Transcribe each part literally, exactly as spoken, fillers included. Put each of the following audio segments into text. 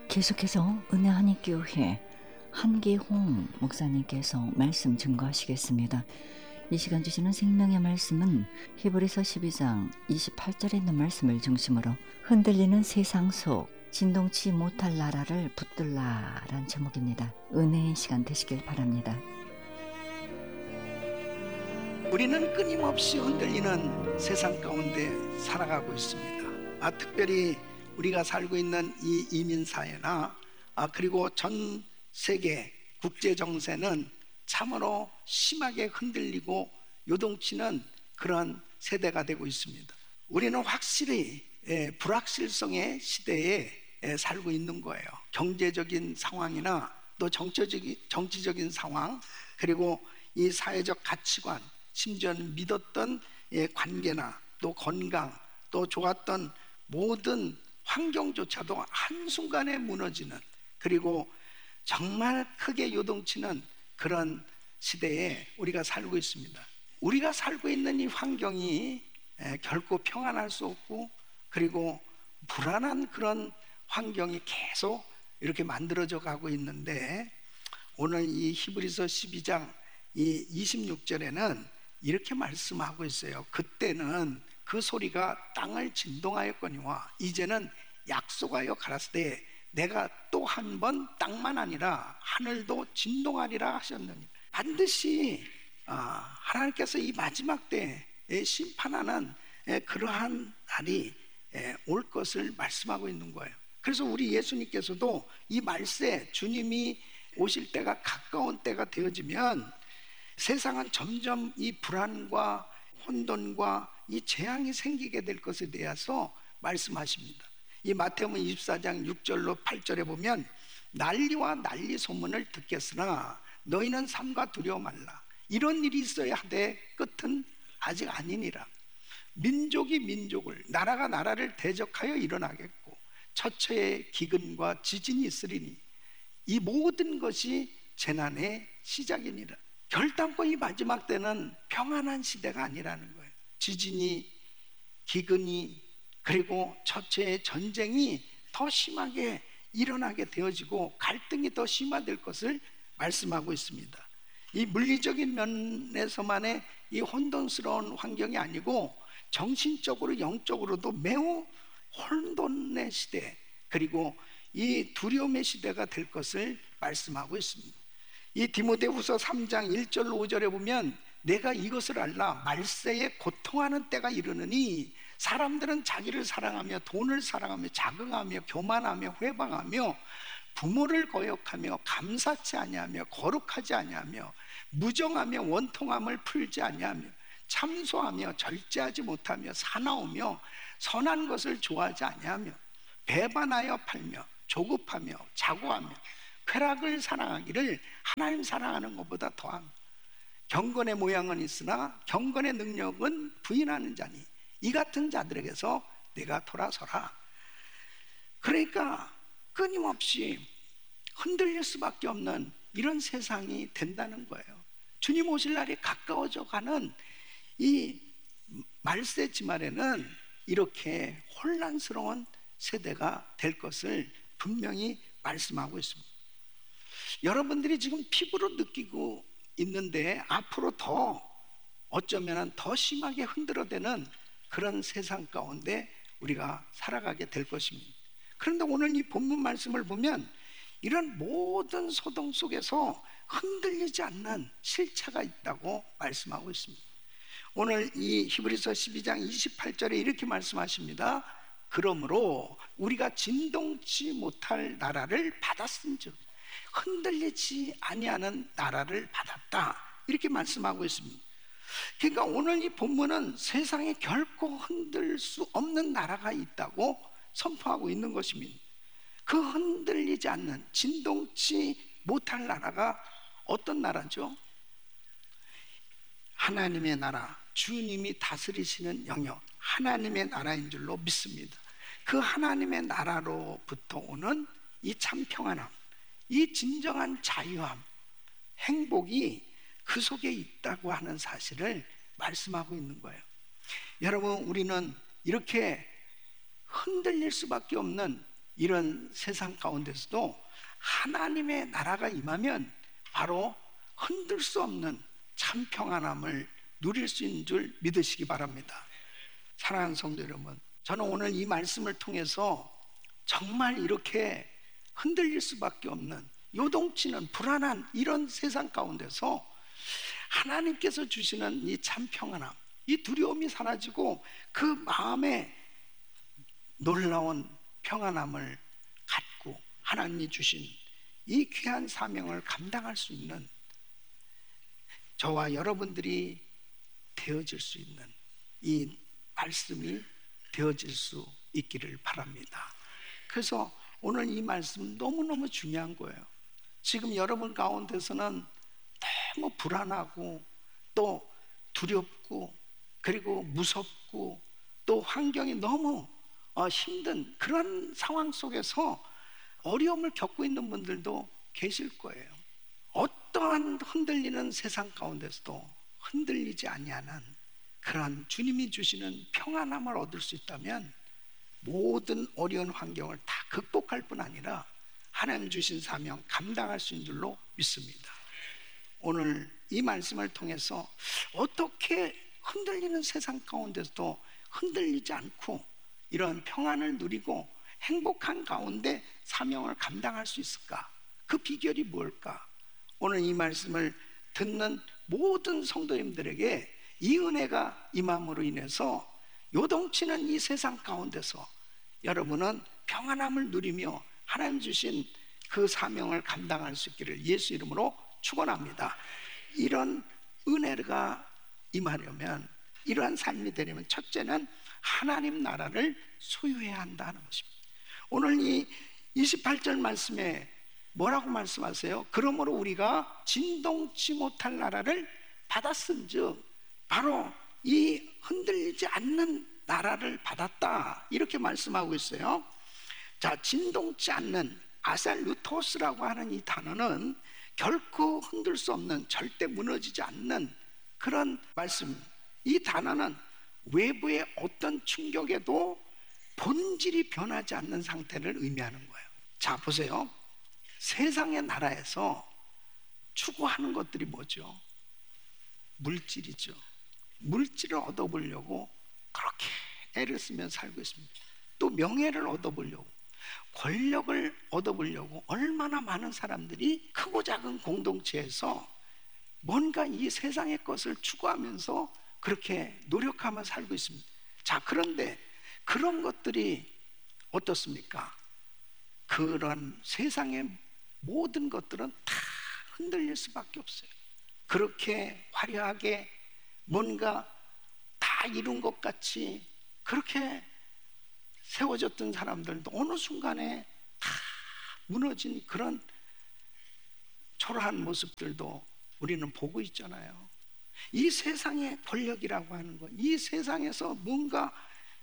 계속해서 은혜하니교회 한기홍 목사님께서 말씀 증거하시겠습니다. 이 시간 주시는 생명의 말씀은 히브리서 십이 장 이십팔 절에 있는 말씀을 중심으로 흔들리는 세상 속 진동치 못할 나라를 붙들라 라는 제목입니다. 은혜의 시간 되시길 바랍니다. 우리는 끊임없이 흔들리는 세상 가운데 살아가고 있습니다. 아, 특별히 우리가 살고 있는 이 이민사회나 아, 그리고 전 세계 국제 정세는 참으로 심하게 흔들리고 요동치는 그런 세대가 되고 있습니다. 우리는 확실히 예, 불확실성의 시대에 예, 살고 있는 거예요. 경제적인 상황이나 또 정치적인, 정치적인 상황, 그리고 이 사회적 가치관, 심지어는 믿었던 예, 관계나 또 건강, 또 좋았던 모든 환경조차도 한순간에 무너지는, 그리고 정말 크게 요동치는 그런 시대에 우리가 살고 있습니다. 우리가 살고 있는 이 환경이 결코 평안할 수 없고, 그리고 불안한 그런 환경이 계속 이렇게 만들어져 가고 있는데, 오늘 이 히브리서 십이 장 이 이십육 절에는 이렇게 말씀하고 있어요. 그때는 그 소리가 땅을 진동하였거니와 이제는 약속하여 가라사대 내가 또 한 번 땅만 아니라 하늘도 진동하리라 하셨느니, 반드시 하나님께서 이 마지막 때에 심판하는 그러한 날이 올 것을 말씀하고 있는 거예요. 그래서 우리 예수님께서도 이 말세, 주님이 오실 때가 가까운 때가 되어지면 세상은 점점 이 불안과 혼돈과 이 재앙이 생기게 될 것에 대해서 말씀하십니다. 이 마태복음 이십사 장 육 절로 팔 절에 보면 난리와 난리 소문을 듣겠으나 너희는 삼가 두려워 말라. 이런 일이 있어야 하되 끝은 아직 아니니라. 민족이 민족을, 나라가 나라를 대적하여 일어나겠고 처처에 기근과 지진이 있으리니 이 모든 것이 재난의 시작이니라. 결단코 이 마지막 때는 평안한 시대가 아니라는 거예요. 지진이, 기근이, 그리고 처처의 전쟁이 더 심하게 일어나게 되어지고 갈등이 더 심화될 것을 말씀하고 있습니다. 이 물리적인 면에서만의 이 혼돈스러운 환경이 아니고 정신적으로 영적으로도 매우 혼돈의 시대, 그리고 이 두려움의 시대가 될 것을 말씀하고 있습니다. 이 디모데후서 삼 장 일 절로 오 절에 보면 내가 이것을 알라. 말세에 고통하는 때가 이르느니 사람들은 자기를 사랑하며 돈을 사랑하며 자긍하며 교만하며 회방하며 부모를 거역하며 감사치 아니하며 거룩하지 아니하며 무정하며 원통함을 풀지 아니하며 참소하며 절제하지 못하며 사나우며 선한 것을 좋아하지 아니하며 배반하여 팔며 조급하며 자고하며 쾌락을 사랑하기를 하나님 사랑하는 것보다 더함. 경건의 모양은 있으나 경건의 능력은 부인하는 자니 이 같은 자들에게서 내가 돌아서라. 그러니까 끊임없이 흔들릴 수밖에 없는 이런 세상이 된다는 거예요. 주님 오실 날이 가까워져 가는 이 말세 지말에는 이렇게 혼란스러운 세대가 될 것을 분명히 말씀하고 있습니다. 여러분들이 지금 피부로 느끼고 있는데 앞으로 더 어쩌면 더 심하게 흔들어대는 그런 세상 가운데 우리가 살아가게 될 것입니다. 그런데 오늘 이 본문 말씀을 보면 이런 모든 소동 속에서 흔들리지 않는 실체가 있다고 말씀하고 있습니다. 오늘 이 히브리서 십이 장 이십팔 절에 이렇게 말씀하십니다. 그러므로 우리가 진동치 못할 나라를 받았은즉, 흔들리지 아니하는 나라를 받았다, 이렇게 말씀하고 있습니다. 그러니까 오늘 이 본문은 세상에 결코 흔들 수 없는 나라가 있다고 선포하고 있는 것입니다. 그 흔들리지 않는, 진동치 못할 나라가 어떤 나라죠? 하나님의 나라, 주님이 다스리시는 영역, 하나님의 나라인 줄로 믿습니다. 그 하나님의 나라로부터 오는 이 참 평안함, 이 진정한 자유함, 행복이 그 속에 있다고 하는 사실을 말씀하고 있는 거예요. 여러분, 우리는 이렇게 흔들릴 수밖에 없는 이런 세상 가운데서도 하나님의 나라가 임하면 바로 흔들 수 없는 참 평안함을 누릴 수 있는 줄 믿으시기 바랍니다. 사랑하는 성도 여러분, 저는 오늘 이 말씀을 통해서 정말 이렇게 흔들릴 수밖에 없는, 요동치는 불안한 이런 세상 가운데서 하나님께서 주시는 이 참 평안함, 이 두려움이 사라지고 그 마음에 놀라운 평안함을 갖고 하나님이 주신 이 귀한 사명을 감당할 수 있는 저와 여러분들이 되어질 수 있는 이 말씀이 되어질 수 있기를 바랍니다. 그래서 오늘 이 말씀 너무너무 중요한 거예요. 지금 여러분 가운데서는 너무 불안하고 또 두렵고 그리고 무섭고 또 환경이 너무 힘든 그런 상황 속에서 어려움을 겪고 있는 분들도 계실 거예요. 어떠한 흔들리는 세상 가운데서도 흔들리지 아니하는 그런 주님이 주시는 평안함을 얻을 수 있다면 모든 어려운 환경을 다 극복할 뿐 아니라 하나님 주신 사명 감당할 수 있는 줄로 믿습니다. 오늘 이 말씀을 통해서 어떻게 흔들리는 세상 가운데서도 흔들리지 않고 이런 평안을 누리고 행복한 가운데 사명을 감당할 수 있을까? 그 비결이 뭘까? 오늘 이 말씀을 듣는 모든 성도님들에게 이 은혜가 임함으로 인해서 요동치는 이 세상 가운데서 여러분은 평안함을 누리며 하나님 주신 그 사명을 감당할 수 있기를 예수 이름으로 축원합니다. 이런 은혜가 임하려면, 이러한 삶이 되려면 첫째는 하나님 나라를 소유해야 한다는 것입니다. 오늘 이 이십팔 절 말씀에 뭐라고 말씀하세요? 그러므로 우리가 진동치 못할 나라를 받았은즉, 바로 이 흔들리지 않는 나라를 받았다, 이렇게 말씀하고 있어요. 자, 진동치 않는 아살루토스라고 하는 이 단어는 결코 흔들 수 없는, 절대 무너지지 않는 그런 말씀. 이 단어는 외부의 어떤 충격에도 본질이 변하지 않는 상태를 의미하는 거예요. 자, 보세요. 세상의 나라에서 추구하는 것들이 뭐죠? 물질이죠. 물질을 얻어보려고 그렇게 애를 쓰며 살고 있습니다. 또 명예를 얻어보려고, 권력을 얻어보려고 얼마나 많은 사람들이 크고 작은 공동체에서 뭔가 이 세상의 것을 추구하면서 그렇게 노력하며 살고 있습니다. 자, 그런데 그런 것들이 어떻습니까? 그런 세상의 모든 것들은 다 흔들릴 수밖에 없어요. 그렇게 화려하게 뭔가 다 이룬 것 같이 그렇게 세워졌던 사람들도 어느 순간에 다 무너진 그런 초라한 모습들도 우리는 보고 있잖아요. 이 세상의 권력이라고 하는 것, 이 세상에서 뭔가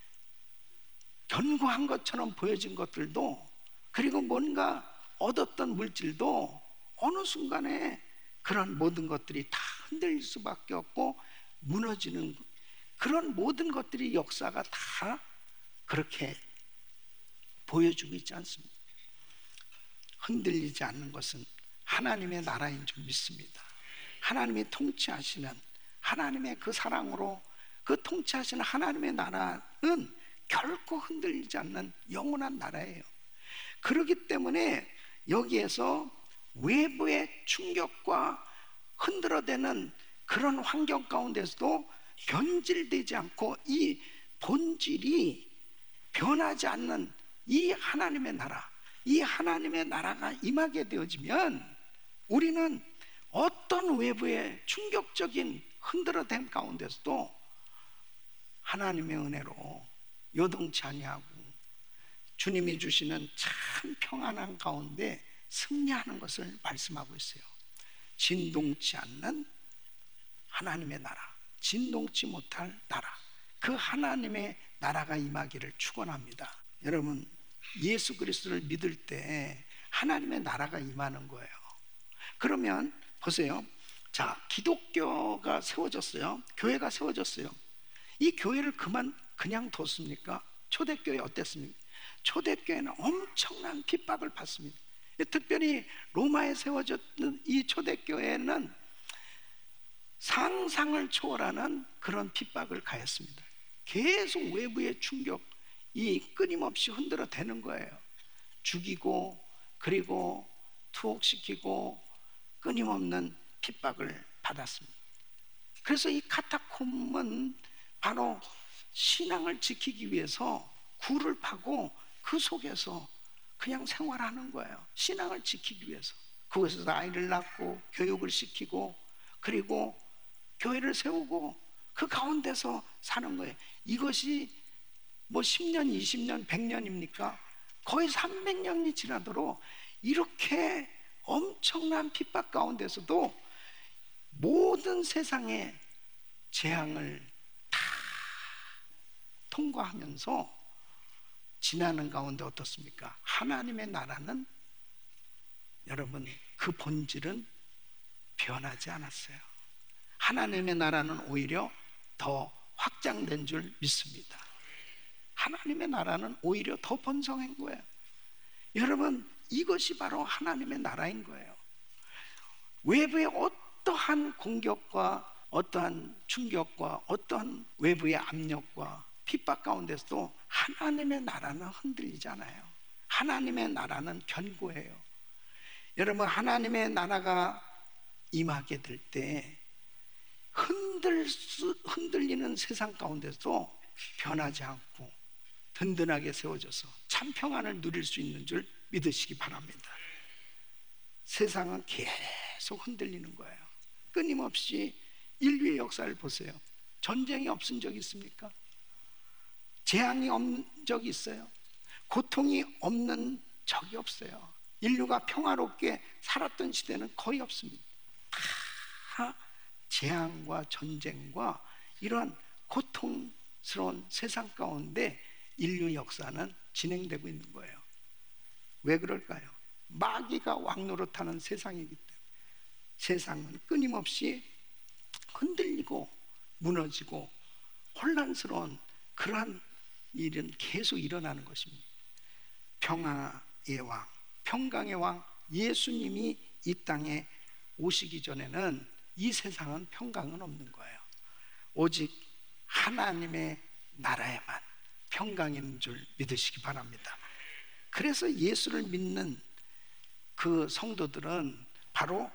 견고한 것처럼 보여진 것들도, 그리고 뭔가 얻었던 물질도 어느 순간에 그런 모든 것들이 다 흔들릴 수밖에 없고 무너지는, 그런 모든 것들이 역사가 다 그렇게 보여주고 있지 않습니까? 흔들리지 않는 것은 하나님의 나라인 줄 믿습니다. 하나님이 통치하시는 하나님의 그 사랑으로, 그 통치하시는 하나님의 나라는 결코 흔들리지 않는 영원한 나라예요. 그렇기 때문에 여기에서 외부의 충격과 흔들어대는 그런 환경 가운데서도 변질되지 않고 이 본질이 변하지 않는 이 하나님의 나라, 이 하나님의 나라가 임하게 되어지면 우리는 어떤 외부의 충격적인 흔들어댐 가운데서도 하나님의 은혜로 요동치 아니하고 주님이 주시는 참 평안한 가운데 승리하는 것을 말씀하고 있어요. 진동치 않는 하나님의 나라, 진동치 못할 나라, 그 하나님의 나라가 임하기를 축원합니다. 여러분, 예수 그리스도를 믿을 때 하나님의 나라가 임하는 거예요. 그러면 보세요. 자, 기독교가 세워졌어요. 교회가 세워졌어요. 이 교회를 그만 그냥 뒀습니까? 초대교회 어땠습니까? 초대교회는 엄청난 핍박을 받습니다. 특별히 로마에 세워졌던 이 초대교회는 상상을 초월하는 그런 핍박을 가했습니다. 계속 외부의 충격이 끊임없이 흔들어 대는 거예요. 죽이고 그리고 투옥시키고 끊임없는 핍박을 받았습니다. 그래서 이 카타콤은 바로 신앙을 지키기 위해서 굴을 파고 그 속에서 그냥 생활하는 거예요. 신앙을 지키기 위해서. 그곳에서 아이를 낳고 교육을 시키고 그리고 교회를 세우고 그 가운데서 사는 거예요. 이것이 뭐 십 년, 이십 년, 백 년입니까? 거의 삼백 년이 지나도록 이렇게 엄청난 핍박 가운데서도 모든 세상의 재앙을 다 통과하면서 지나는 가운데 어떻습니까? 하나님의 나라는 여러분 그 본질은 변하지 않았어요. 하나님의 나라는 오히려 더 확장된 줄 믿습니다. 하나님의 나라는 오히려 더 번성한 거예요. 여러분 이것이 바로 하나님의 나라인 거예요. 외부의 어떠한 공격과 어떠한 충격과 어떠한 외부의 압력과 핍박 가운데서도 하나님의 나라는 흔들리지 않아요. 하나님의 나라는 견고해요. 여러분 하나님의 나라가 임하게 될 때 흔들 수, 흔들리는 세상 가운데서도 변하지 않고 든든하게 세워져서 참 평안을 누릴 수 있는 줄 믿으시기 바랍니다. 세상은 계속 흔들리는 거예요. 끊임없이 인류의 역사를 보세요. 전쟁이 없은 적이 있습니까? 재앙이 없는 적이 있어요? 고통이 없는 적이 없어요. 인류가 평화롭게 살았던 시대는 거의 없습니다. 다 재앙과 전쟁과 이런 고통스러운 세상 가운데 인류 역사는 진행되고 있는 거예요. 왜 그럴까요? 마귀가 왕노릇하는 세상이기 때문에. 세상은 끊임없이 흔들리고 무너지고 혼란스러운 그러한 일은 계속 일어나는 것입니다. 평화의 왕, 평강의 왕 예수님이 이 땅에 오시기 전에는 이 세상은 평강은 없는 거예요. 오직 하나님의 나라에만 평강이 있는 줄 믿으시기 바랍니다. 그래서 예수를 믿는 그 성도들은 바로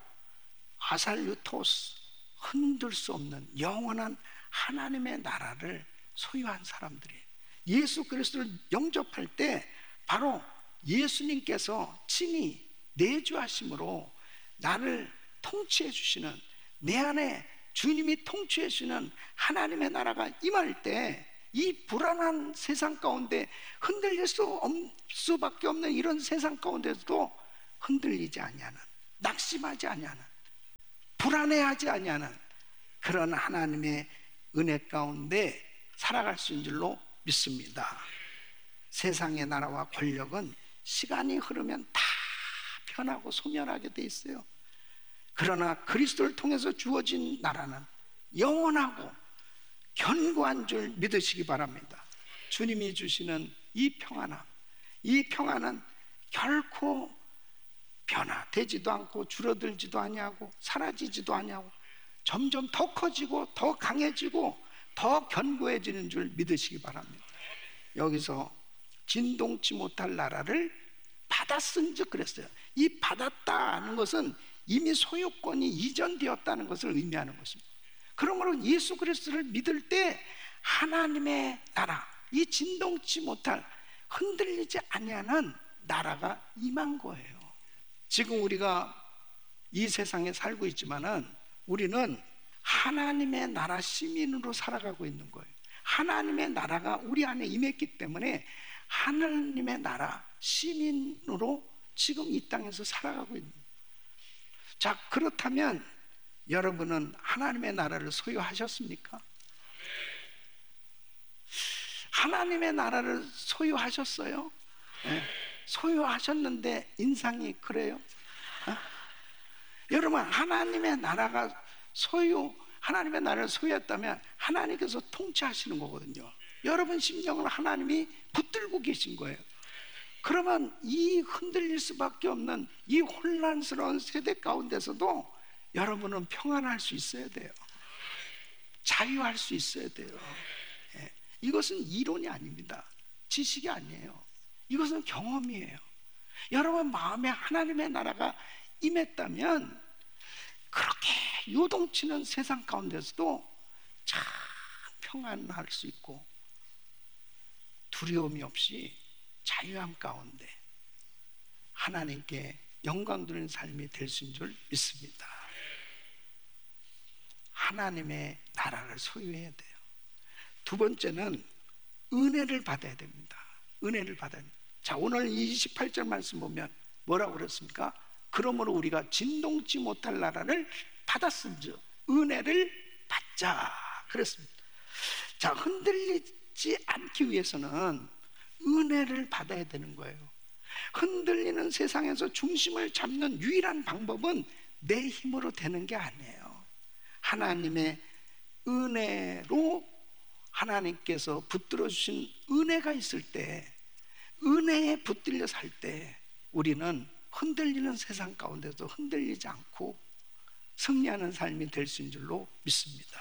아살루토스, 흔들 수 없는 영원한 하나님의 나라를 소유한 사람들이에요. 예수 그리스도를 영접할 때 바로 예수님께서 친히 내주하심으로 나를 통치해 주시는, 내 안에 주님이 통치해 주시는 하나님의 나라가 임할 때 이 불안한 세상 가운데 흔들릴 수 없, 수밖에 없는 이런 세상 가운데서도 흔들리지 아니하는, 낙심하지 아니하는, 불안해하지 아니하는 그런 하나님의 은혜 가운데 살아갈 수 있는 줄로 믿습니다. 세상의 나라와 권력은 시간이 흐르면 다 변하고 소멸하게 돼 있어요. 그러나 그리스도를 통해서 주어진 나라는 영원하고 견고한 줄 믿으시기 바랍니다. 주님이 주시는 이 평안함, 이 평안은 결코 변화되지도 않고 줄어들지도 아니하고 사라지지도 아니하고 점점 더 커지고 더 강해지고 더 견고해지는 줄 믿으시기 바랍니다. 여기서 진동치 못할 나라를 받았은즉 그랬어요. 이 받았다는 것은 이미 소유권이 이전되었다는 것을 의미하는 것입니다. 그러므로 예수 그리스도를 믿을 때 하나님의 나라, 이 진동치 못할 흔들리지 아니하는 나라가 임한 거예요. 지금 우리가 이 세상에 살고 있지만은 우리는 하나님의 나라 시민으로 살아가고 있는 거예요. 하나님의 나라가 우리 안에 임했기 때문에 하나님의 나라 시민으로 지금 이 땅에서 살아가고 있는 거예요. 자, 그렇다면 여러분은 하나님의 나라를 소유하셨습니까? 하나님의 나라를 소유하셨어요? 네. 소유하셨는데 인상이 그래요? 어? 여러분, 하나님의 나라가 소유, 하나님의 나라를 소유했다면 하나님께서 통치하시는 거거든요. 여러분 심령을 하나님이 붙들고 계신 거예요. 그러면 이 흔들릴 수밖에 없는 이 혼란스러운 세대 가운데서도 여러분은 평안할 수 있어야 돼요. 자유할 수 있어야 돼요. 예. 이것은 이론이 아닙니다. 지식이 아니에요. 이것은 경험이에요. 여러분 마음에 하나님의 나라가 임했다면 그렇게 요동치는 세상 가운데서도 참 평안할 수 있고 두려움이 없이 자유함 가운데 하나님께 영광 드리는 삶이 될 수 있는 줄 믿습니다. 하나님의 나라를 소유해야 돼요. 두 번째는 은혜를 받아야 됩니다. 은혜를 받아야 됩니다. 자, 오늘 이십팔 절 말씀 보면 뭐라고 그랬습니까? 그러므로 우리가 진동치 못할 나라를 받았은즉 은혜를 받자 그랬습니다. 자, 흔들리지 않기 위해서는 은혜를 받아야 되는 거예요. 흔들리는 세상에서 중심을 잡는 유일한 방법은 내 힘으로 되는 게 아니에요. 하나님의 은혜로 하나님께서 붙들어 주신 은혜가 있을 때, 은혜에 붙들려 살 때 우리는 흔들리는 세상 가운데도 흔들리지 않고 승리하는 삶이 될 수 있는 줄로 믿습니다.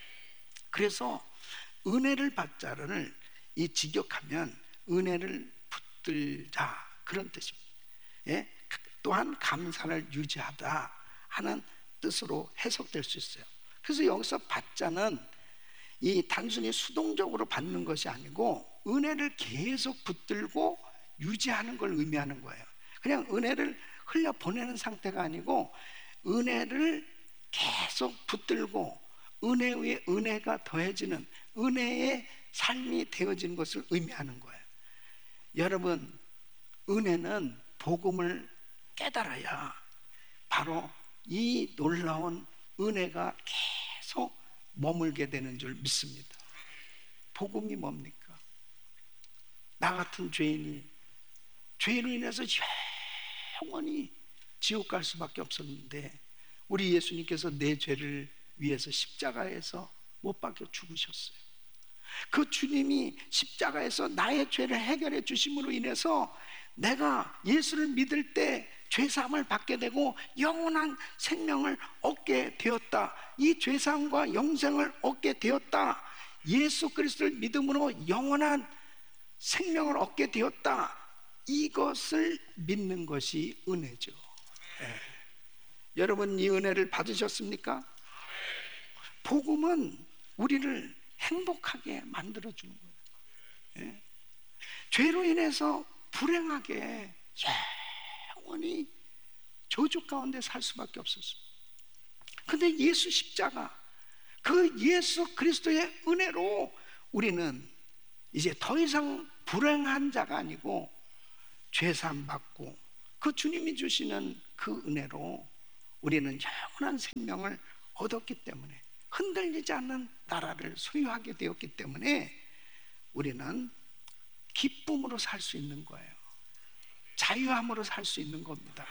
그래서 은혜를 받자를 이 직역하면 은혜를 붙들자 그런 뜻입니다. 예? 또한 감사를 유지하다 하는 뜻으로 해석될 수 있어요. 그래서 여기서 받자는 이 단순히 수동적으로 받는 것이 아니고 은혜를 계속 붙들고 유지하는 걸 의미하는 거예요. 그냥 은혜를 흘려 보내는 상태가 아니고 은혜를 계속 붙들고 은혜 위에 은혜가 더해지는 은혜의 삶이 되어지는 것을 의미하는 거예요. 여러분, 은혜는 복음을 깨달아야 바로 이 놀라운 은혜가 계속 머물게 되는 줄 믿습니다. 복음이 뭡니까? 나 같은 죄인이 죄로 인해서 영원히 지옥 갈 수밖에 없었는데 우리 예수님께서 내 죄를 위해서 십자가에서 못 박혀 죽으셨어요. 그 주님이 십자가에서 나의 죄를 해결해 주심으로 인해서 내가 예수를 믿을 때 죄사함을 받게 되고 영원한 생명을 얻게 되었다. 이 죄사함과 영생을 얻게 되었다. 예수 그리스도를 믿음으로 영원한 생명을 얻게 되었다. 이것을 믿는 것이 은혜죠. 네. 여러분, 이 은혜를 받으셨습니까? 복음은 우리를 행복하게 만들어주는 거예요. 네. 죄로 인해서 불행하게 영원히 저주 가운데 살 수밖에 없었습니다. 근데 예수 십자가, 그 예수 그리스도의 은혜로 우리는 이제 더 이상 불행한 자가 아니고 죄사함 받고 그 주님이 주시는 그 은혜로 우리는 영원한 생명을 얻었기 때문에, 흔들리지 않는 나라를 소유하게 되었기 때문에 우리는 기쁨으로 살 수 있는 거예요. 자유함으로 살 수 있는 겁니다.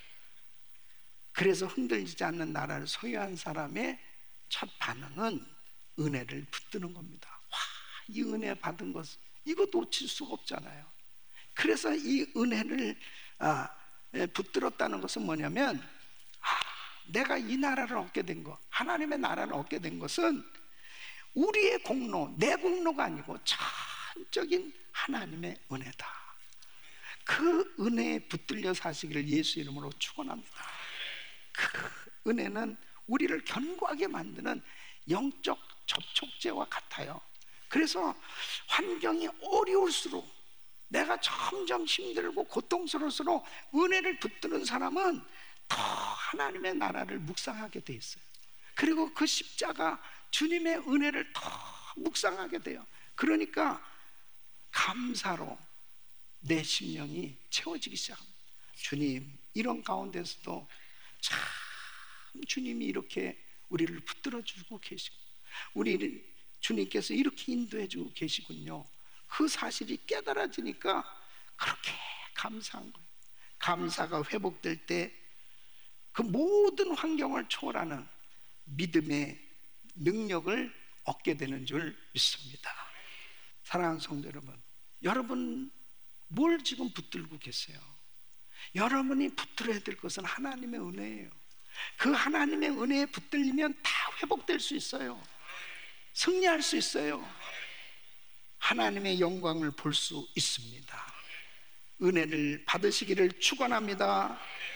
그래서 흔들리지 않는 나라를 소유한 사람의 첫 반응은 은혜를 붙드는 겁니다. 와, 이 은혜 받은 것, 이거 놓칠 수가 없잖아요. 그래서 이 은혜를 아, 붙들었다는 것은 뭐냐면, 아, 내가 이 나라를 얻게 된 것, 하나님의 나라를 얻게 된 것은 우리의 공로, 내 공로가 아니고 전적인 하나님의 은혜다. 그 은혜에 붙들려 사시기를 예수 이름으로 축원합니다. 그 은혜는 우리를 견고하게 만드는 영적 접촉제와 같아요. 그래서 환경이 어려울수록, 내가 점점 힘들고 고통스러울수록 은혜를 붙드는 사람은 더 하나님의 나라를 묵상하게 돼 있어요. 그리고 그 십자가 주님의 은혜를 더 묵상하게 돼요. 그러니까 감사로 내 심령이 채워지기 시작합니다. 주님, 이런 가운데서도 참 주님이 이렇게 우리를 붙들어주고 계시고 우리를 주님께서 이렇게 인도해주고 계시군요. 그 사실이 깨달아지니까 그렇게 감사한 거예요. 감사가 회복될 때 그 모든 환경을 초월하는 믿음의 능력을 얻게 되는 줄 믿습니다. 사랑하는 성도 여러분, 여러분 뭘 지금 붙들고 계세요? 여러분이 붙들어야 될 것은 하나님의 은혜예요. 그 하나님의 은혜에 붙들리면 다 회복될 수 있어요. 승리할 수 있어요. 하나님의 영광을 볼 수 있습니다. 은혜를 받으시기를 축원합니다.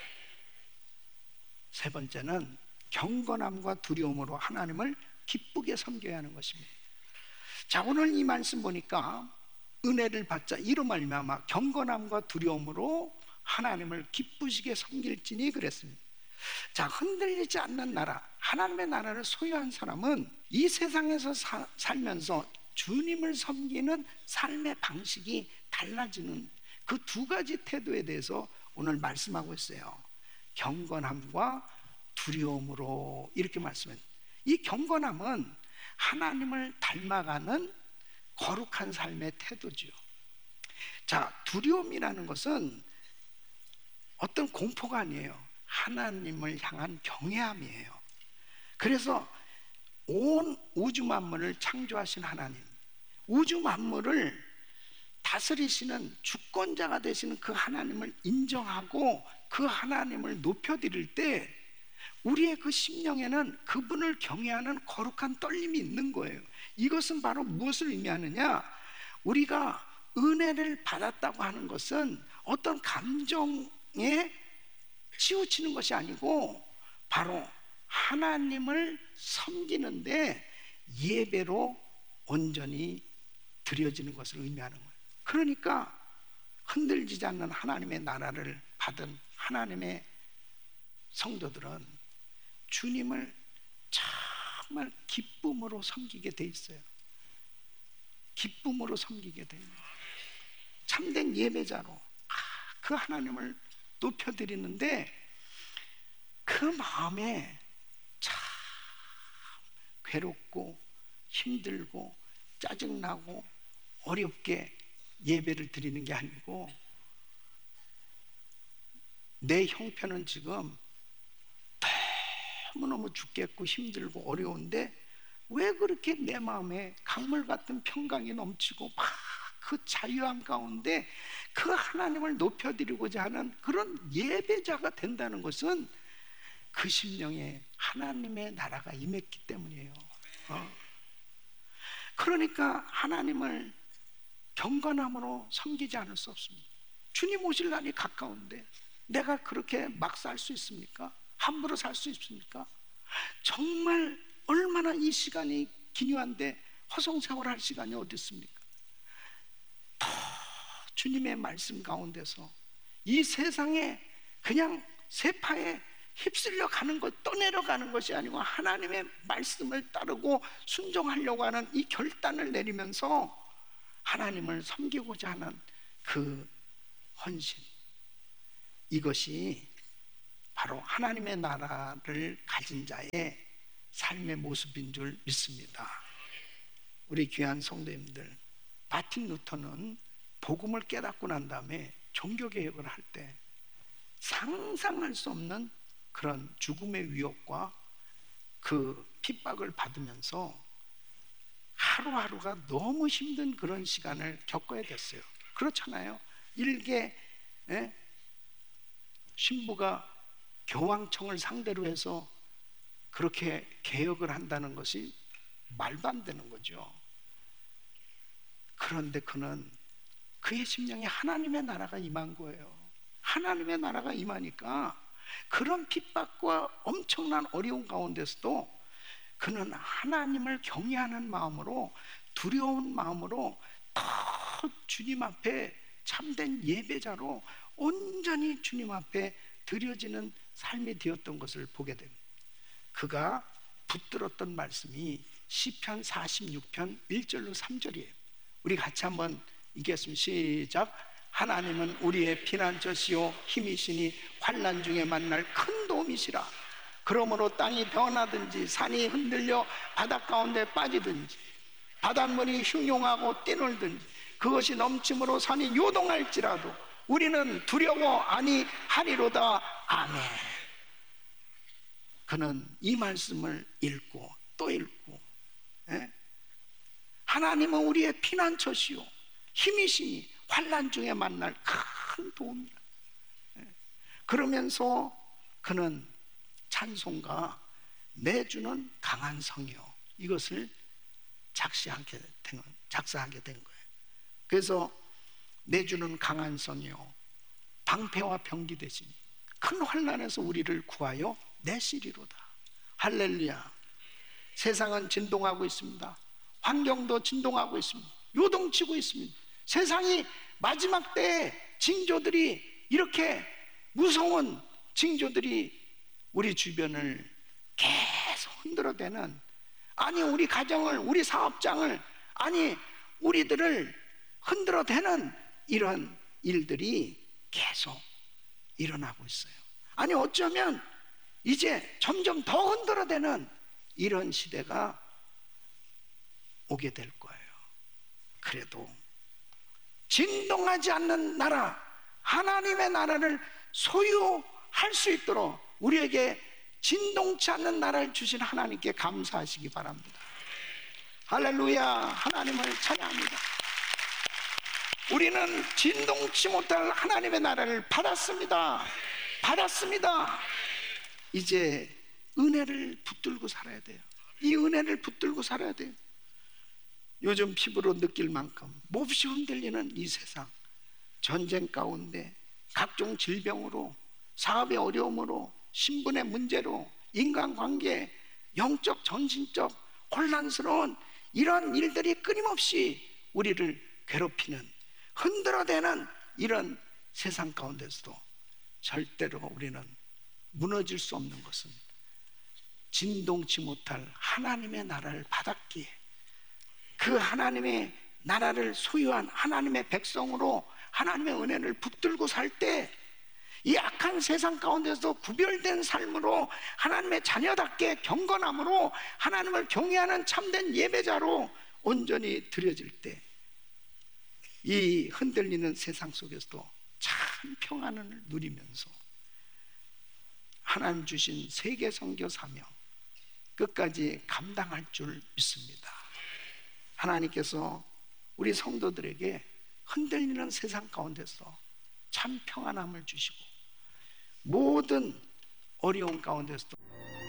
세 번째는 경건함과 두려움으로 하나님을 기쁘게 섬겨야 하는 것입니다. 자, 오늘 이 말씀 보니까 은혜를 받자 이로 말미암아 경건함과 두려움으로 하나님을 기쁘시게 섬길지니 그랬습니다. 자, 흔들리지 않는 나라, 하나님의 나라를 소유한 사람은 이 세상에서 사, 살면서 주님을 섬기는 삶의 방식이 달라지는 그 두 가지 태도에 대해서 오늘 말씀하고 있어요. 경건함과 두려움으로 이렇게 말씀해요. 이 경건함은 하나님을 닮아가는 거룩한 삶의 태도죠. 자, 두려움이라는 것은 어떤 공포가 아니에요. 하나님을 향한 경외함이에요. 그래서 온 우주 만물을 창조하신 하나님, 우주 만물을 다스리시는 주권자가 되시는 그 하나님을 인정하고 그 하나님을 높여드릴 때 우리의 그 심령에는 그분을 경외하는 거룩한 떨림이 있는 거예요. 이것은 바로 무엇을 의미하느냐? 우리가 은혜를 받았다고 하는 것은 어떤 감정에 치우치는 것이 아니고 바로 하나님을 섬기는데 예배로 온전히 드려지는 것을 의미하는 거예요. 그러니까 흔들리지 않는 하나님의 나라를 받은 하나님의 성도들은 주님을 정말 기쁨으로 섬기게 돼 있어요. 기쁨으로 섬기게 돼요. 참된 예배자로 그 하나님을 높여드리는데 그 마음에 참 괴롭고 힘들고 짜증나고 어렵게 예배를 드리는 게 아니고 내 형편은 지금 너무너무 죽겠고 힘들고 어려운데 왜 그렇게 내 마음에 강물 같은 평강이 넘치고 막 그 자유함 가운데 그 하나님을 높여드리고자 하는 그런 예배자가 된다는 것은 그 심령에 하나님의 나라가 임했기 때문이에요. 어. 그러니까 하나님을 경건함으로 섬기지 않을 수 없습니다. 주님 오실 날이 가까운데 내가 그렇게 막 살 수 있습니까? 함부로 살 수 있습니까? 정말 얼마나 이 시간이 기묘한데 허송세월할 시간이 어디 있습니까? 더 주님의 말씀 가운데서 이 세상에 그냥 세파에 휩쓸려 가는 것, 떠내려가는 것이 아니고 하나님의 말씀을 따르고 순종하려고 하는 이 결단을 내리면서 하나님을 섬기고자 하는 그 헌신, 이것이 바로 하나님의 나라를 가진 자의 삶의 모습인 줄 믿습니다. 우리 귀한 성도님들, 마틴 루터는 복음을 깨닫고 난 다음에 종교개혁을 할 때 상상할 수 없는 그런 죽음의 위협과 그 핍박을 받으면서 하루하루가 너무 힘든 그런 시간을 겪어야 됐어요. 그렇잖아요. 일개 예? 신부가 교황청을 상대로 해서 그렇게 개혁을 한다는 것이 말도 안 되는 거죠. 그런데 그는 그의 심령에 하나님의 나라가 임한 거예요. 하나님의 나라가 임하니까 그런 핍박과 엄청난 어려운 가운데서도 그는 하나님을 경외하는 마음으로, 두려운 마음으로 더 주님 앞에 참된 예배자로 온전히 주님 앞에 드려지는 삶이 되었던 것을 보게 됩니다. 그가 붙들었던 말씀이 시편 사십육 편 일 절로 삼 절이에요. 우리 같이 한번 읽겠습니다. 시작. 하나님은 우리의 피난처시요 힘이시니 환난 중에 만날 큰 도움이시라. 그러므로 땅이 변하든지 산이 흔들려 바닷 가운데 빠지든지 바닷물이 흉용하고 뛰놀든지 그것이 넘침으로 산이 요동할지라도 우리는 두려워 아니하리로다. 아멘. 그는 이 말씀을 읽고 또 읽고, 예? 하나님은 우리의 피난처시요 힘이시니 환난 중에 만날 큰 도움이야. 그러면서 그는 찬송가 내주는 강한 성이요, 이것을 작시하게 된, 작사하게 된 거예요. 그래서 내주는 강한 성이요, 방패와 병기 대신 큰 환난에서 우리를 구하여 내시리로다. 할렐루야. 세상은 진동하고 있습니다. 환경도 진동하고 있습니다. 요동치고 있습니다. 세상이 마지막 때에 징조들이, 이렇게 무서운 징조들이 우리 주변을 계속 흔들어대는, 아니 우리 가정을, 우리 사업장을, 아니 우리들을 흔들어대는 이런 일들이 계속 일어나고 있어요. 아니 어쩌면 이제 점점 더 흔들어대는 이런 시대가 오게 될 거예요. 그래도 진동하지 않는 나라, 하나님의 나라를 소유할 수 있도록 우리에게 진동치 않는 나라를 주신 하나님께 감사하시기 바랍니다. 할렐루야. 하나님을 찬양합니다. 우리는 진동치 못할 하나님의 나라를 받았습니다. 받았습니다. 이제 은혜를 붙들고 살아야 돼요. 이 은혜를 붙들고 살아야 돼요. 요즘 피부로 느낄 만큼 몹시 흔들리는 이 세상, 전쟁 가운데 각종 질병으로, 사업의 어려움으로, 신분의 문제로, 인간관계, 영적, 정신적 혼란스러운 이런 일들이 끊임없이 우리를 괴롭히는, 흔들어대는 이런 세상 가운데서도 절대로 우리는 무너질 수 없는 것은 진동치 못할 하나님의 나라를 받았기에, 그 하나님의 나라를 소유한 하나님의 백성으로 하나님의 은혜를 붙들고 살 때 이 악한 세상 가운데서 구별된 삶으로 하나님의 자녀답게 경건함으로 하나님을 경외하는 참된 예배자로 온전히 드려질 때 이 흔들리는 세상 속에서도 참 평안을 누리면서 하나님 주신 세계 선교 사명 끝까지 감당할 줄 믿습니다. 하나님께서 우리 성도들에게 흔들리는 세상 가운데서 참 평안함을 주시고 모든 어려운 가운데서도.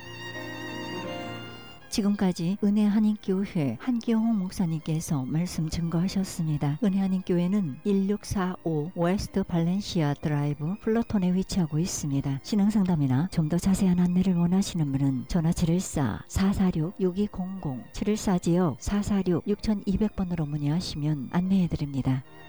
지금까지 은혜한인교회 한기홍 목사님께서 말씀 증거하셨습니다. 은혜한인교회는 일육사오 웨스트 발렌시아 드라이브 플러톤에 위치하고 있습니다. 신앙상담이나 좀 더 자세한 안내를 원하시는 분은 전화 칠일사 사사육 육이공공 칠일사 지역 사사육 육이공공 번으로 문의하시면 안내해드립니다.